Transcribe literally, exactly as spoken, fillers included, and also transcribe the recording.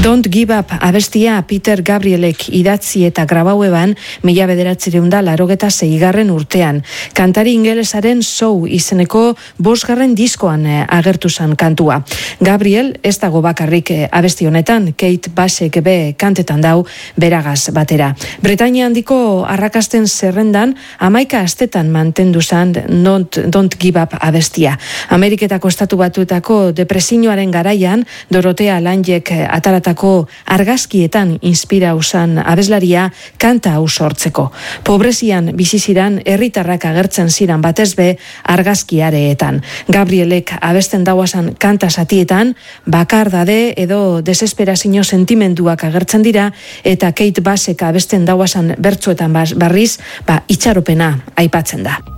Don't Give Up abestia Peter Gabrielek idatzi eta grabaueban mila bederatzireun da larogeta zeigarren urtean. Kantari ingelesaren Show izeneko bosgarren diskoan agertu zan kantua. Gabriel ez dago bakarrik abesti honetan, Kate Bushek be kantetan dau beragaz batera. Bretainia handiko arrakasten zerrendan hamaika astetan mantendu zan Don't, Don't Give Up abestia. Ameriketako estatu batuetako depresioaren garaian Dorotea Lanjek ataratako argazkietan inspira usan abeslaria kanta hau sortzeko. Pobrezian bizi ziran herritarrak agertzen ziran batez be argazkiareetan. Gabrielek abesten dauasan kanta satietan bakardade edo desesperazio sentimenduak agertzen dira eta Kate Bushek abesten dauasan bertsuetan barriz ba itxaropena aipatzen da.